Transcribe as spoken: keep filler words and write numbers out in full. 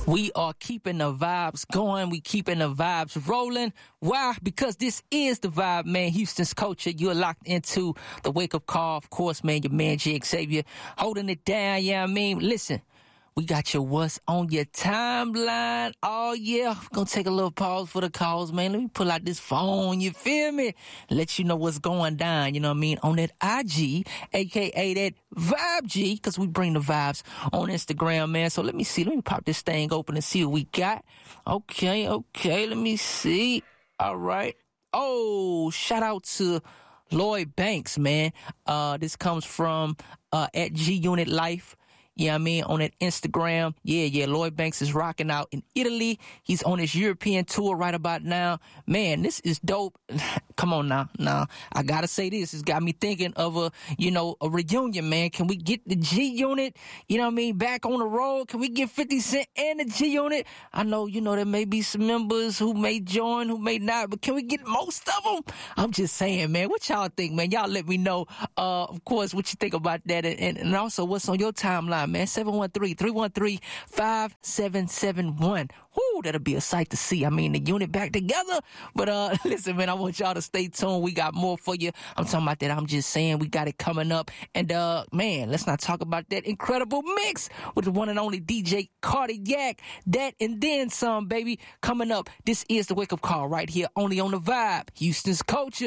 We are keeping the vibes going. We keeping the vibes rolling. Why? Because this is the vibe, man. Houston's culture. You're locked into the wake-up call. Of course, man, your man, J. Xavier, holding it down. Yeah, I mean, listen. We got your what's on your timeline. Oh, yeah. We're going to take a little pause for the calls, man. Let me pull out this phone. You feel me? Let you know what's going down, you know what I mean, on that I G, a k a that Vibe G, because we bring the vibes on Instagram, man. So let me see. Let me pop this thing open and see what we got. Okay, okay. Let me see. All right. Oh, shout out to Lloyd Banks, man. Uh, this comes from uh, at G Unit Life. Yeah, I mean, on that Instagram. Yeah, yeah, Lloyd Banks is rocking out in Italy. He's on his European tour right about now. Man, this is dope. Come on now. Now, I gotta say this. It's got me thinking of a, you know, a reunion, man. Can we get the G Unit, you know what I mean, back on the road? Can we get fifty Cent and the G Unit? I know, you know, there may be some members who may join, who may not, but can we get most of them? I'm just saying, man. What y'all think, man? Y'all let me know, uh, of course, what you think about that, and, and also what's on your timeline, man. seven one three, three one three, five seven seven one. Whoo, that'll be a sight to see. I mean, the unit back together. But uh, listen, man, I want y'all to stay tuned. We got more for you. I'm talking about that. I'm just saying we got it coming up. And uh, man, let's not talk about that incredible mix with the one and only D J Cardiac. That and then some, baby, coming up. This is the wake up call right here, only on the Vibe, Houston's culture.